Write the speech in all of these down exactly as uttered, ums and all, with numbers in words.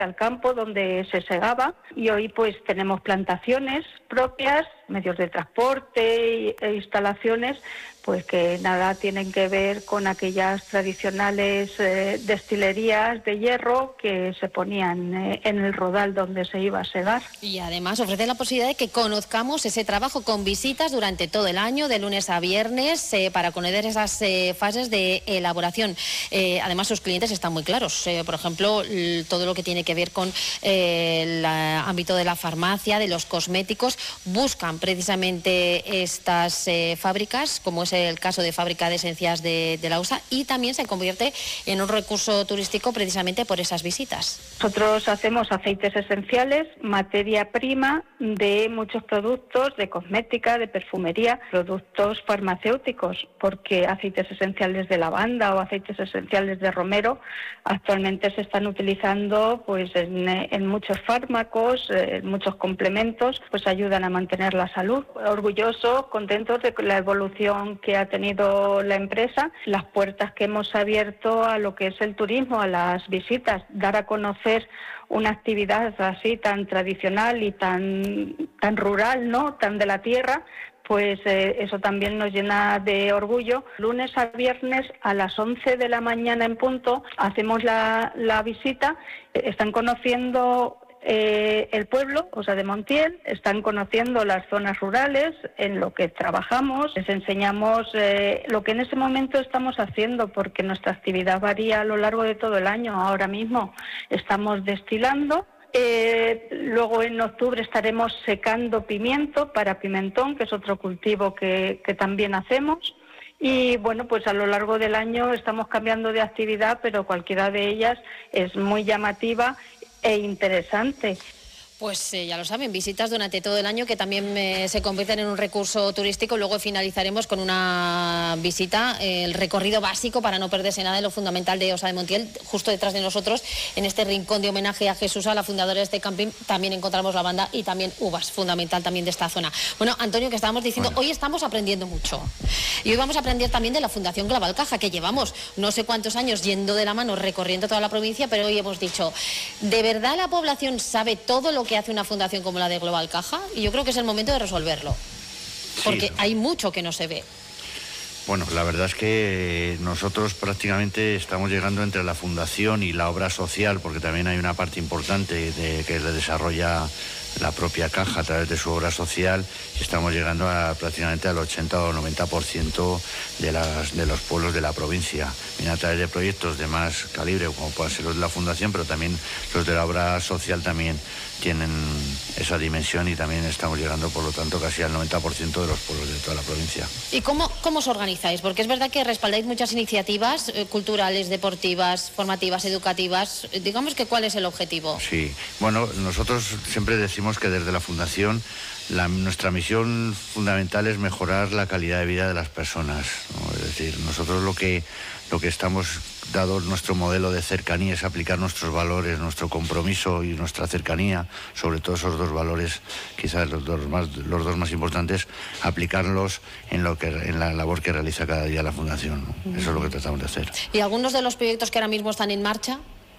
al campo donde se segaba, y hoy pues tenemos plantaciones propias, medios de transporte e instalaciones pues que nada tienen que ver con aquellas tradicionales eh, destilerías de hierro que se ponían eh, en el rodal donde se iba a segar. Y además ofrece la posibilidad de que conozcamos ese trabajo con visitas durante todo el año, de lunes a viernes, eh, para conocer esas eh, fases de elaboración. Eh, además, sus clientes están muy claros. Eh, por ejemplo, l- todo lo que tiene que ver con eh, el ámbito de la farmacia, de los cosméticos, buscan precisamente estas eh, fábricas, como es el caso de Fábrica de Esencias de, de la U S A, y también se convierte en un recurso turístico precisamente por esas visitas. Nosotros hacemos aceites esenciales, materia prima de muchos productos de cosmética, de perfumería, productos farmacéuticos, porque aceites esenciales de lavanda o aceites esenciales de romero actualmente se están utilizando pues en, en muchos fármacos, en muchos complementos, pues ayudan a mantener la salud. Orgullosos, contentos de la evolución que ha tenido la empresa, las puertas que hemos abierto a lo que es el turismo, a las visitas, dar a conocer una actividad así tan tradicional y tan, tan rural, ¿no?, tan de la tierra, pues eh, eso también nos llena de orgullo. Lunes a viernes a las once de la mañana en punto hacemos la, la visita. Están conociendo eh, el pueblo, o sea, de Montiel, están conociendo las zonas rurales en lo que trabajamos, les enseñamos eh, lo que en ese momento estamos haciendo, porque nuestra actividad varía a lo largo de todo el año. Ahora mismo estamos destilando. Eh, luego en octubre estaremos secando pimiento para pimentón, que es otro cultivo que, que también hacemos. Y bueno, pues a lo largo del año estamos cambiando de actividad, pero cualquiera de ellas es muy llamativa e interesante. Pues eh, ya lo saben, visitas durante todo el año que también eh, se convierten en un recurso turístico. Luego finalizaremos con una visita, eh, el recorrido básico para no perderse nada de lo fundamental de Ossa de Montiel. Justo detrás de nosotros, en este rincón de homenaje a Jesús, a la fundadora de este camping, también encontramos lavanda y también uvas, fundamental también de esta zona. Bueno, Antonio, que estábamos diciendo, bueno, hoy estamos aprendiendo mucho. Y hoy vamos a aprender también de la Fundación Global Caja, que llevamos no sé cuántos años yendo de la mano, recorriendo toda la provincia, pero hoy hemos dicho, ¿de verdad la población sabe todo lo que hace una fundación como la de Global Caja? Y yo creo que es el momento de resolverlo, porque sí, hay mucho que no se ve. Bueno, la verdad es que nosotros prácticamente estamos llegando entre la fundación y la obra social, porque también hay una parte importante de que le desarrolla la propia caja a través de su obra social, y estamos llegando a prácticamente al ochenta o noventa por ciento de, las, de los pueblos de la provincia. Viene a través de proyectos de más calibre, como pueden ser los de la fundación, pero también los de la obra social también tienen esa dimensión, y también estamos llegando, por lo tanto, casi al noventa por ciento de los pueblos de toda la provincia. ¿Y cómo, cómo os organizáis? Porque es verdad que respaldáis muchas iniciativas eh, culturales, deportivas, formativas, educativas. Digamos que ¿cuál es el objetivo? Sí, bueno, nosotros siempre decimos que desde la Fundación la, nuestra misión fundamental es mejorar la calidad de vida de las personas, ¿no? Es decir, nosotros lo que, lo que estamos, dado nuestro modelo de cercanía, es aplicar nuestros valores, nuestro compromiso y nuestra cercanía, sobre todo esos dos valores, quizás los dos más, los dos más importantes, aplicarlos en, lo que, en la labor que realiza cada día la Fundación, ¿no? Eso es lo que tratamos de hacer. ¿Y algunos de los proyectos que ahora mismo están en marcha?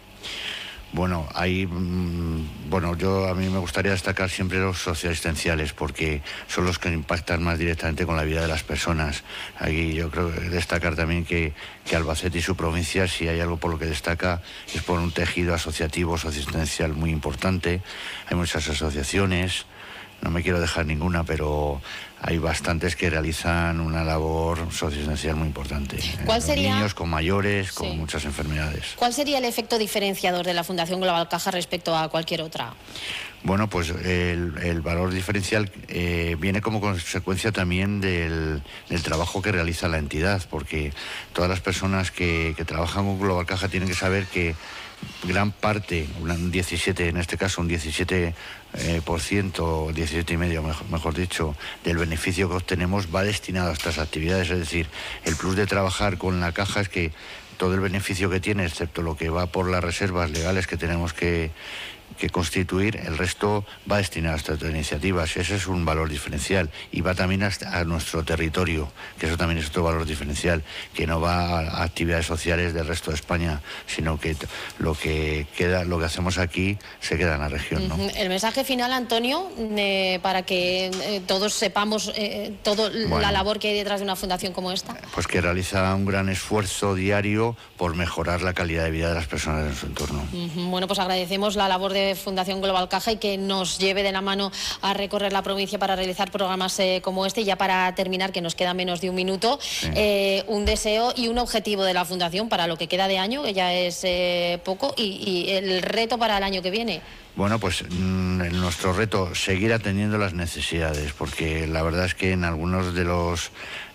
Bueno, hay, bueno, yo a mí me gustaría destacar siempre los socioasistenciales, porque son los que impactan más directamente con la vida de las personas. Aquí yo creo que destacar también que, que Albacete y su provincia, si hay algo por lo que destaca, es por un tejido asociativo, socioasistencial muy importante. Hay muchas asociaciones, no me quiero dejar ninguna, pero hay bastantes que realizan una labor socioasistencial muy importante. ¿Cuál con sería? Niños, con mayores, con Sí. muchas enfermedades. ¿Cuál sería el efecto diferenciador de la Fundación Global Caja respecto a cualquier otra? Bueno, pues el, el valor diferencial eh, viene como consecuencia también del, del trabajo que realiza la entidad, porque todas las personas que, que trabajan con Global Caja tienen que saber que gran parte, un diecisiete, en este caso un diecisiete eh, por ciento, diecisiete y medio, mejor, mejor dicho, del beneficio que obtenemos va destinado a estas actividades. Es decir, el plus de trabajar con la caja es que todo el beneficio que tiene, excepto lo que va por las reservas legales que tenemos que que constituir, el resto va destinado a estas iniciativas. Ese es un valor diferencial y va también hasta a nuestro territorio, que eso también es otro valor diferencial, que no va a actividades sociales del resto de España, sino que lo que queda, lo que hacemos aquí se queda en la región, ¿no? El mensaje final, Antonio, eh, para que eh, todos sepamos eh, toda bueno, la labor que hay detrás de una fundación como esta. Pues que realiza un gran esfuerzo diario por mejorar la calidad de vida de las personas en su entorno. Uh-huh. Bueno, pues agradecemos la labor de Fundación Global Caja y que nos lleve de la mano a recorrer la provincia para realizar programas eh, como este. Y ya para terminar, que nos queda menos de un minuto, sí. eh, un deseo y un objetivo de la Fundación para lo que queda de año, que ya es eh, poco, y, y el reto para el año que viene. Bueno, pues mmm, nuestro reto, seguir atendiendo las necesidades, porque la verdad es que en algunos de los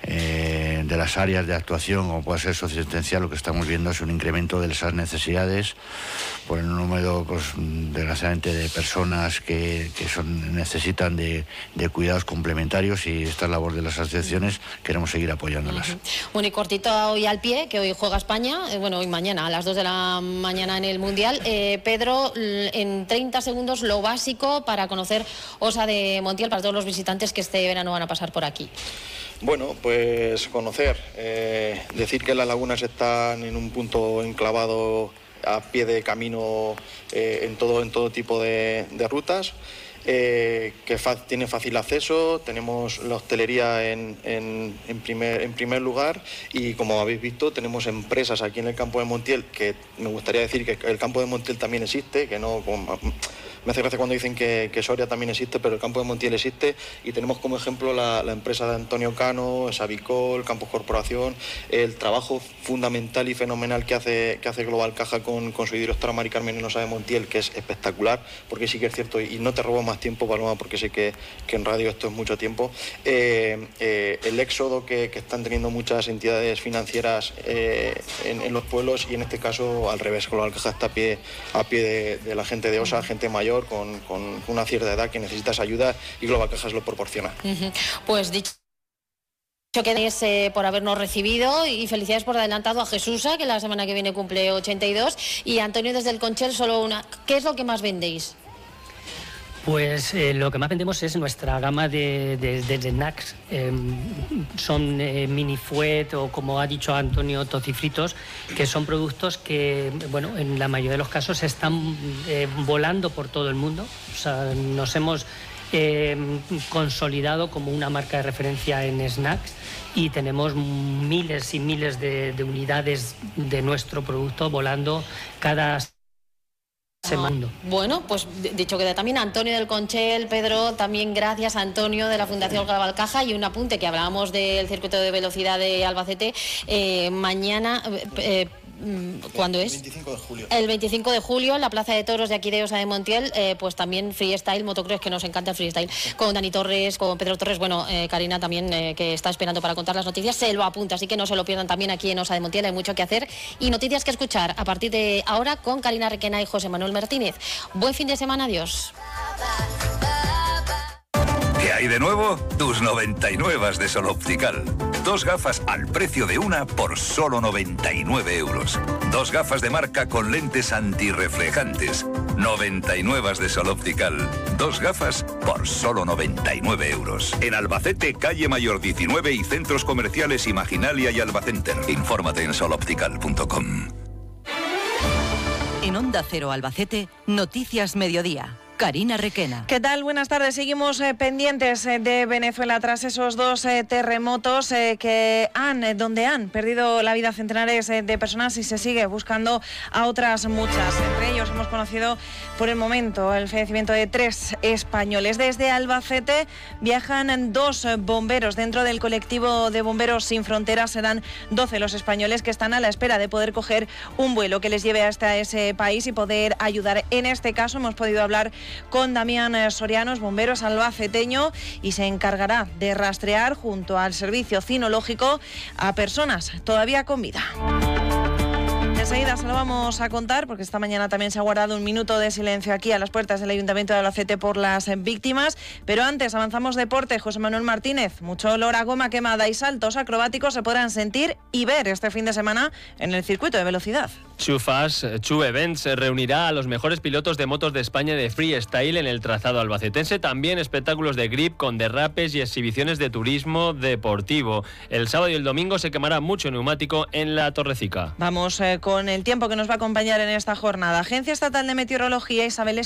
eh, de las áreas de actuación, como puede ser socioasistencial, lo que estamos viendo es un incremento de esas necesidades por el número, pues desgraciadamente, de personas que, que son, necesitan de, de cuidados complementarios, y esta labor de las asociaciones queremos seguir apoyándolas. Uh-huh. Bueno, y cortito hoy al pie, que hoy juega España, eh, bueno, hoy mañana, a las dos de la mañana en el Mundial. Eh, Pedro, en treinta segundos, lo básico para conocer Osa de Montiel, para todos los visitantes que este verano van a pasar por aquí. Bueno, pues conocer, eh, decir que las lagunas están en un punto enclavado a pie de camino eh, en todo, en todo tipo de, de rutas. Eh, que fa tiene fácil acceso, tenemos la hostelería en, en, en, primer, en primer lugar, y como habéis visto tenemos empresas aquí en el campo de Montiel, que me gustaría decir que el campo de Montiel también existe, que no... Como, me hace gracia cuando dicen que, que Soria también existe, pero el campo de Montiel existe, y tenemos como ejemplo la, la empresa de Antonio Cano, Sabicol, Campos Corporación, el trabajo fundamental y fenomenal que hace, que hace Global Caja con, con su hidroestora Mari Carmen en Osa de Montiel, que es espectacular, porque sí que es cierto, y no te robo más tiempo, Paloma, porque sé que, que en radio esto es mucho tiempo, eh, eh, el éxodo que, que están teniendo muchas entidades financieras eh, en, en los pueblos, y en este caso al revés, Global Caja está a pie, a pie de, de la gente de Osa, gente mayor, Con, con una cierta edad que necesitas ayuda, y Global Cajas lo proporciona. Uh-huh. Pues dicho que es eh, por habernos recibido, y felicidades por adelantado a Jesusa, que la semana que viene cumple ochenta y dos, y Antonio desde el Conchel, solo una. ¿Qué es lo que más vendéis? Pues eh, lo que más vendemos es nuestra gama de, de, de snacks. Eh, son eh, mini fuet, o como ha dicho Antonio, tocifritos, que son productos que, bueno, en la mayoría de los casos están eh, volando por todo el mundo. O sea, nos hemos eh, consolidado como una marca de referencia en snacks, y tenemos miles y miles de, de unidades de nuestro producto volando cada semana. Bueno, pues dicho queda también Antonio del Conchel, Pedro, también gracias a Antonio de la Fundación Global Caja. Y un apunte, que hablábamos del circuito de velocidad de Albacete, eh, mañana... Eh, ¿Cuándo es? El veinticinco de julio. El veinticinco de julio, en la Plaza de Toros de aquí de Osa de Montiel, eh, pues también freestyle, motocross, que nos encanta el freestyle, con Dani Torres, con Pedro Torres, bueno, eh, Karina también, eh, que está esperando para contar las noticias, se lo apunta, así que no se lo pierdan también aquí en Osa de Montiel, hay mucho que hacer y noticias que escuchar a partir de ahora con Karina Requena y José Manuel Martínez. Buen fin de semana, adiós. ¿Qué hay de nuevo? Tus noventa y nueve de Sol Optical. Dos gafas al precio de una por solo noventa y nueve euros. Dos gafas de marca con lentes antirreflejantes. noventa y nueve de Sol Optical. Dos gafas por solo noventa y nueve euros. En Albacete, calle Mayor diecinueve, y centros comerciales Imaginalia y Albacenter. Infórmate en sol optical punto com. En Onda Cero Albacete, Noticias Mediodía. Karina Requena. ¿Qué tal? Buenas tardes. Seguimos eh, pendientes eh, de Venezuela tras esos dos eh, terremotos eh, que han, eh, donde han perdido la vida centenares eh, de personas, y se sigue buscando a otras muchas. Entre ellos hemos conocido por el momento el fallecimiento de tres españoles. Desde Albacete viajan dos eh, bomberos. Dentro del colectivo de Bomberos Sin Fronteras serán doce los españoles que están a la espera de poder coger un vuelo que les lleve hasta ese país y poder ayudar. En este caso hemos podido hablar con Damián Sorianos, bomberos albaceteño, y se encargará de rastrear junto al servicio cinológico a personas todavía con vida. Enseguida se lo vamos a contar, porque esta mañana también se ha guardado un minuto de silencio aquí a las puertas del Ayuntamiento de Albacete por las víctimas. Pero antes avanzamos deporte. José Manuel Martínez, mucho olor a goma quemada y saltos acrobáticos se podrán sentir y ver este fin de semana en el circuito de velocidad. Chu Fast, Chu Events reunirá a los mejores pilotos de motos de España de freestyle en el trazado albacetense. También espectáculos de grip con derrapes y exhibiciones de turismo deportivo. El sábado y el domingo se quemará mucho neumático en la Torrecica. Vamos eh, con el tiempo que nos va a acompañar en esta jornada. Agencia Estatal de Meteorología, Isabel